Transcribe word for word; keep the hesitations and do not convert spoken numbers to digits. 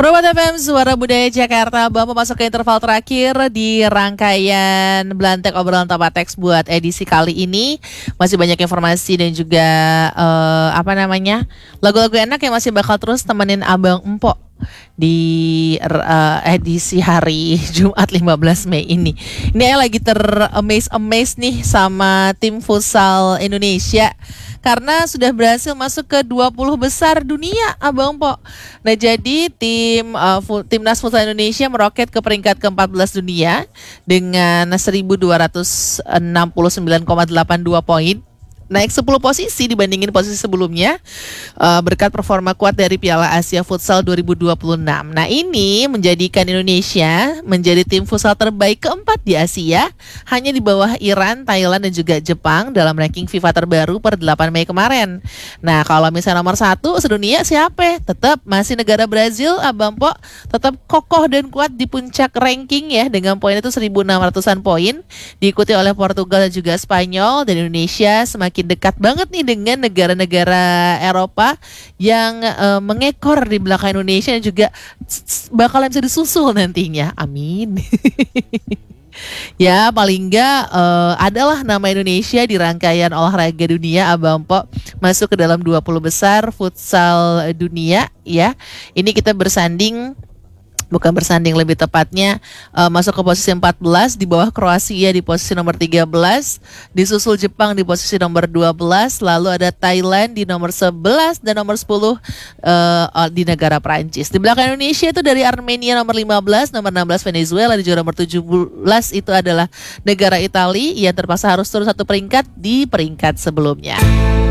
Probat F M Suara Budaya Jakarta, Bapak masuk ke interval terakhir di rangkaian Belantek Obrolan Topateks buat edisi kali ini. Masih banyak informasi dan juga uh, apa namanya lagu-lagu enak yang masih bakal terus temenin Abang Empok di uh, edisi hari Jumat lima belas Mei ini. Ini lagi ter-amaze-amaze nih sama tim futsal Indonesia karena sudah berhasil masuk ke dua puluh besar dunia, Abang Po. Nah, jadi tim uh, fu- Timnas Futsal Indonesia meroket ke peringkat keempat belas dunia dengan seribu dua ratus enam puluh sembilan koma delapan dua poin. Naik sepuluh posisi dibandingin posisi sebelumnya uh, berkat performa kuat dari Piala Asia Futsal dua ribu dua puluh enam. Nah, ini menjadikan Indonesia menjadi tim futsal terbaik keempat di Asia, hanya di bawah Iran, Thailand, dan juga Jepang dalam ranking FIFA terbaru per delapan Mei kemarin. Nah, kalau misalnya nomor satu sedunia siapa? Tetap masih negara Brazil, Abang Po, tetap kokoh dan kuat di puncak ranking ya dengan poin itu seribu enam ratusan poin, diikuti oleh Portugal dan juga Spanyol, dan Indonesia semakin dekat banget nih dengan negara-negara Eropa yang uh, mengekor di belakang Indonesia dan juga bakalan bisa disusul nantinya. Amin. Ya, paling enggak uh, adalah nama Indonesia di rangkaian olahraga dunia, Abang Po, masuk ke dalam dua puluh besar futsal dunia ya. Ini kita bersanding Bukan bersanding lebih tepatnya uh, masuk ke posisi empat belas di bawah Kroasia di posisi nomor tiga belas, disusul Jepang di posisi nomor dua belas, lalu ada Thailand di nomor sebelas dan nomor sepuluh uh, di negara Prancis. Di belakang Indonesia itu dari Armenia nomor lima belas, nomor enam belas Venezuela, di juara nomor tujuh belas itu adalah negara Italia yang terpaksa harus turun satu peringkat di peringkat sebelumnya.